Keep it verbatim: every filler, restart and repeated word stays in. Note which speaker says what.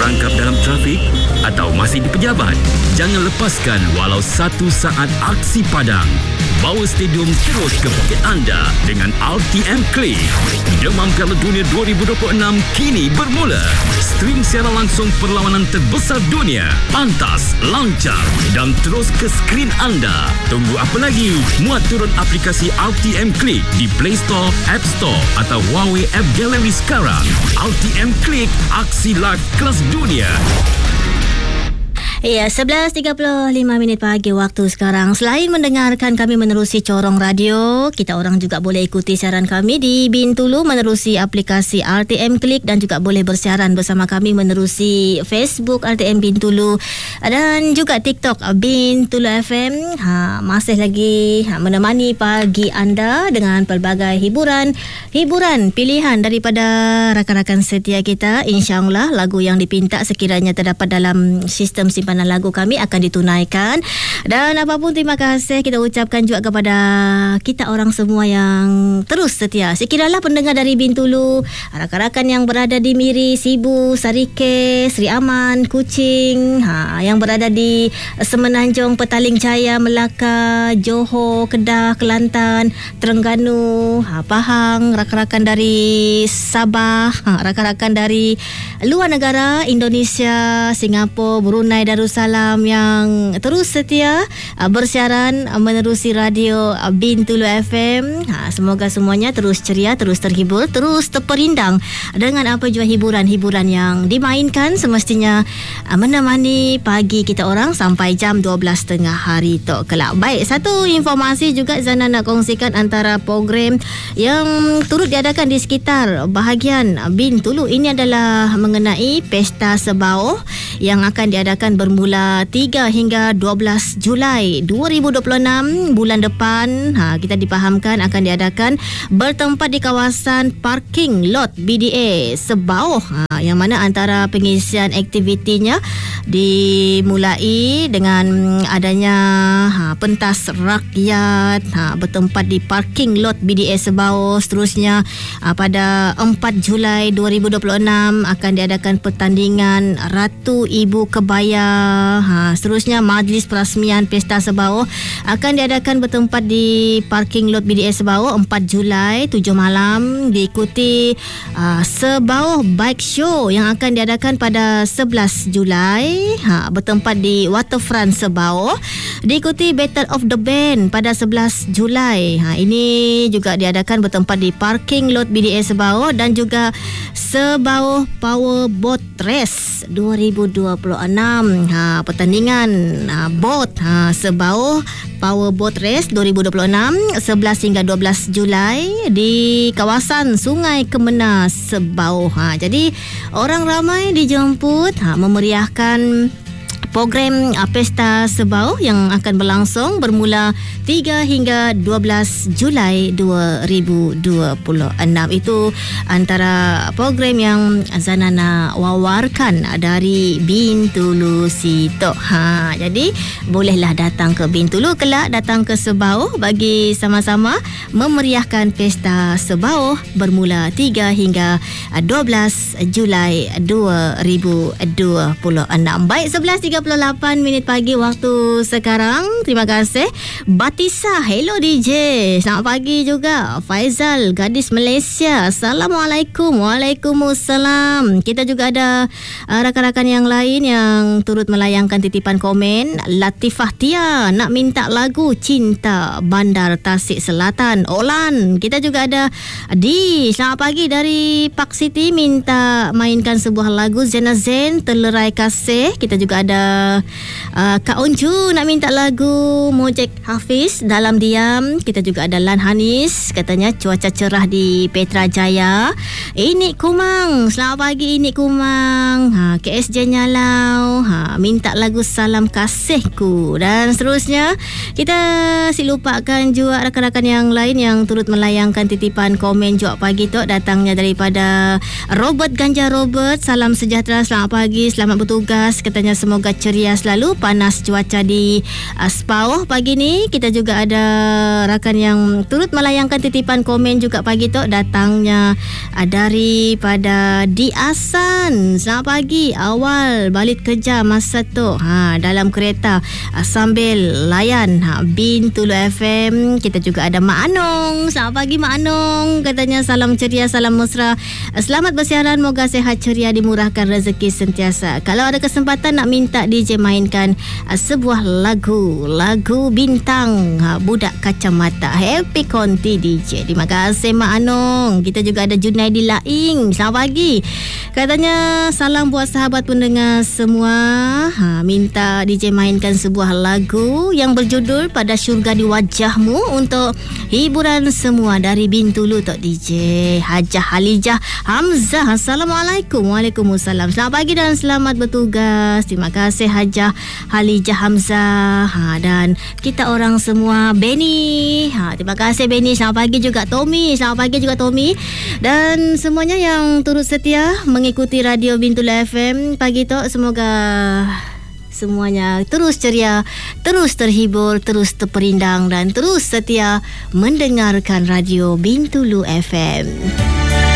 Speaker 1: merangkap dalam trafik atau masih di pejabat? Jangan lepaskan walau satu saat aksi padang. Bawa stadium terus ke poket anda dengan R T M Click. Demam Piala Dunia dua ribu dua puluh enam kini bermula. Stream secara langsung perlawanan terbesar dunia. Pantas, lancar dan terus ke skrin anda. Tunggu apa lagi? Muat turun aplikasi R T M Click di Play Store, App Store atau Huawei App Gallery sekarang. R T M Click, aksi live kelas dunia.
Speaker 2: Ya, sebelas tiga puluh lima minit pagi waktu sekarang. Selain mendengarkan kami menerusi corong radio, kita orang juga boleh ikuti siaran kami di Bintulu menerusi aplikasi R T M Click dan juga boleh bersiaran bersama kami menerusi Facebook R T M Bintulu dan juga TikTok Bintulu F M. Ha, masih lagi ha, menemani pagi anda dengan pelbagai hiburan, hiburan pilihan daripada rakan-rakan setia kita. InsyaAllah lagu yang dipinta sekiranya terdapat dalam sistem simpan lagu kami akan ditunaikan. Dan apapun terima kasih kita ucapkan juga kepada kita orang semua yang terus setia. Sekiralah pendengar dari Bintulu, rakan-rakan yang berada di Miri, Sibu, Sarike, Sri Aman, Kuching, ha, yang berada di Semenanjung, Petaling Jaya, Melaka, Johor, Kedah, Kelantan, Terengganu, ha, Pahang, rakan-rakan dari Sabah, ha, rakan-rakan dari luar negara, Indonesia, Singapura, Brunei, Darussalam yang terus setia uh, bersiaran uh, menerusi radio uh, Bintulu F M. Ha, semoga semuanya terus ceria, terus terhibur, terus terperindang dengan apa jua hiburan-hiburan yang dimainkan semestinya uh, menemani pagi kita orang sampai jam dua belas tengah hari tok kelak. Baik, satu informasi juga Zana nak kongsikan antara program yang turut diadakan di sekitar bahagian uh, Bintulu. Ini adalah mengenai Pesta Sebauh yang akan diadakan bermula tiga hingga dua belas Julai dua ribu dua puluh enam bulan depan. Ha, kita dipahamkan akan diadakan bertempat di kawasan parking lot B D A Sebauh, ha, yang mana antara pengisian aktivitinya dimulai dengan adanya ha, pentas rakyat, ha, bertempat di parking lot B D A Sebauh. Seterusnya ha, pada empat Julai dua ribu dua puluh enam akan diadakan pertandingan Ratu Ibu Kebaya. Ha, seterusnya majlis perasmian Pesta Sebauh akan diadakan bertempat di parking lot B D A Sebauh empat Julai tujuh malam, diikuti uh, Sebauh Bike Show yang akan diadakan pada sebelas Julai, ha, bertempat di Waterfront Sebauh, diikuti Battle of the Band pada sebelas Julai. Ha, ini juga diadakan bertempat di parking lot B D A Sebauh dan juga Sebauh Power Boat Race dua ribu dua puluh enam. Ha, pertandingan ha, bot ha, Sebauh Power Boat Race dua ribu dua puluh enam sebelas hingga dua belas Julai di kawasan Sungai Kemena Sebauh. Ha, jadi orang ramai dijemput ha, memeriahkan program uh, Pesta Sebauh yang akan berlangsung bermula tiga hingga dua belas Julai dua ribu dua puluh enam. Itu antara program yang Zana nak wawarkan dari Bintulu situ. Ha, jadi bolehlah datang ke Bintulu kelak, datang ke Sebauh bagi sama-sama memeriahkan Pesta Sebauh bermula tiga hingga dua belas Julai dua ribu dua puluh enam. Baik, sebelas tiga puluh lapan minit pagi waktu sekarang. Terima kasih Batisa. Hello D J. Selamat pagi juga Faizal, gadis Malaysia. Assalamualaikum. Waalaikumsalam. Kita juga ada uh, rakan-rakan yang lain yang turut melayangkan titipan komen. Latifah Tia nak minta lagu Cinta Bandar Tasik Selatan, Olan. Kita juga ada Di. Selamat pagi dari Park City, minta mainkan sebuah lagu Zena Zen, Telerai Kasih. Kita juga ada uh, Kak Onju nak minta lagu Mojek Hafiz, Dalam Diam. Kita juga ada Lan Hanis, katanya cuaca cerah di Petra Jaya. Ini Kumang, selamat pagi ini Kumang. Ha, K S J Nyalau, ha, minta lagu Salam Kasihku. Dan seterusnya kita si lupakan juga rakan-rakan yang lain yang turut melayangkan titipan komen juga pagi tu. Datangnya daripada Robert Ganja Robert. Salam sejahtera, selamat pagi, selamat bertugas. Katanya semoga ceria selalu. Panas cuaca di uh, Sepauh pagi ni. Kita juga ada rakan yang turut melayangkan titipan komen juga pagi tu, datangnya uh, daripada Di Asan. Selamat pagi, awal balik kerja masa tu ha, dalam kereta uh, sambil layan ha, Bintulu F M. Kita juga ada Mak Anong. Selamat pagi Mak Anong, katanya salam ceria, salam mesra, selamat bersiaran, moga sehat ceria, dimurahkan rezeki sentiasa. Kalau ada kesempatan nak minta D J mainkan uh, sebuah lagu, lagu Bintang uh, Budak Kacamata. Happy Konti D J. Terima kasih Mak Anong. Kita juga ada Junaidi Laing. Selamat pagi, katanya salam buat sahabat pendengar semua, ha, minta D J mainkan sebuah lagu yang berjudul Pada Syurga di Wajahmu untuk hiburan semua dari Bintulu Tok D J. Hajah Halijah Hamzah. Assalamualaikum. Waalaikumsalam. Selamat pagi dan selamat bertugas. Terima kasih Hajah Halijah Hamzah. Ha, dan kita orang semua, Benny. Ha, terima kasih Benny. Selamat pagi juga Tommy. Selamat pagi juga Tommy. Dan semuanya yang turut setia mengikuti radio Bintulu F M pagi tu, semoga semuanya terus ceria, terus terhibur, terus terperindang dan terus setia mendengarkan radio Bintulu F M.